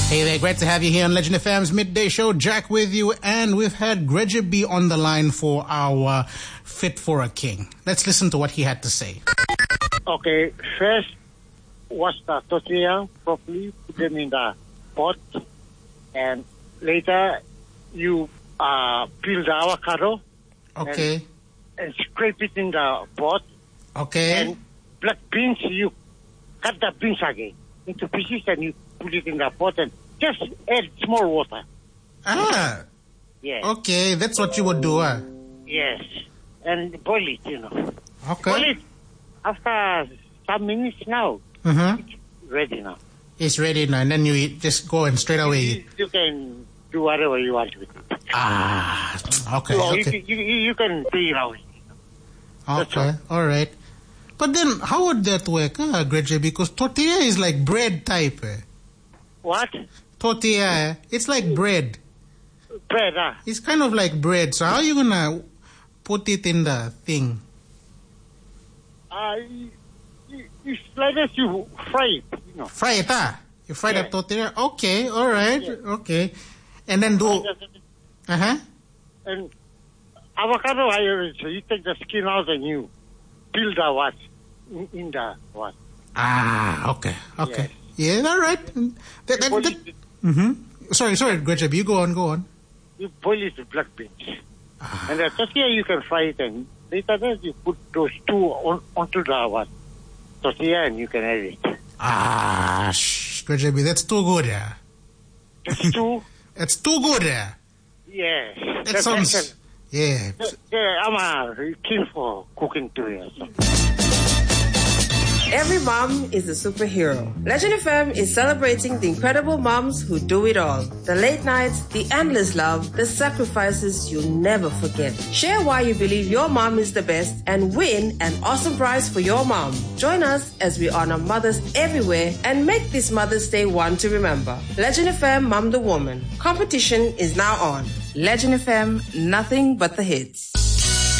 Hey there, great to have you here on Legend FM's Midday Show. Jack with you, and we've had Gregor B on the line for our Fit for a King. Let's listen to what he had to say. Okay, first wash the tortilla properly, put them in the pot, and later you peel the avocado. Okay. And scrape it in the pot. Okay. And black beans, you cut the beans again into pieces and you put it in the pot and just add small water. Ah. Yes. Okay, that's what you would do, huh? Yes. And boil it, Okay. Boil it after some minutes now. Mm-hmm. It's ready now. It's ready now, and then you just go and straight away eat. You can do whatever you want with it. Ah, okay. So Okay. you can peel it out. Okay, all right. But then, how would that work, Gregor? Because tortilla is like bread type. What? Tortilla, it's like bread. Bread, It's kind of like bread. So how are you gonna put it in the thing? It's like as you fry it, Fry it, You fry the tortilla? Okay, all right, okay. And then do... Uh-huh. And avocado, so you take the skin out and you peel the what in the what. Ah, okay. Yes. Yeah, all right. Sorry, Gretchen, you go on. You boil it with black beans. And the tortilla you can fry it and later then you put those two onto the what tortilla and you can add it. Gretchen, that's too good, yeah. It's too? It's too good, yeah. Yes. That sounds... Yeah. I'm keen for cooking too, yes. Every mom is a superhero. Legend FM is celebrating the incredible moms who do it all. The late nights, the endless love, the sacrifices you'll never forget. Share why you believe your mom is the best and win an awesome prize for your mom. Join us as we honor mothers everywhere and make this Mother's Day one to remember. Legend FM Mom the Woman. Competition is now on. Legend FM, nothing but the hits.